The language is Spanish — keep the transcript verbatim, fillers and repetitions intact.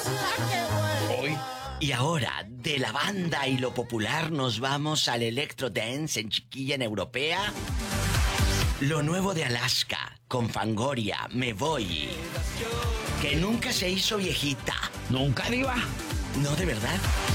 Hoy. Y ahora, de la banda y lo popular, nos vamos al Electro Dance en Chiquilla, en Europea. Lo nuevo de Alaska, con Fangoria, Me Voy. Que nunca se hizo viejita. ¿Nunca, diva? No, de verdad.